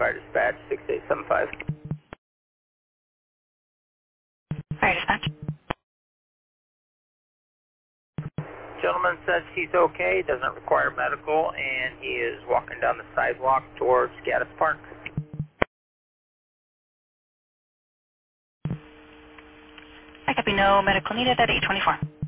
Fire Dispatch 6875. Fire dispatch. Gentleman says he's okay, doesn't require medical, and he is walking down the sidewalk towards Gaddis Park. I copy, no medical needed at 824.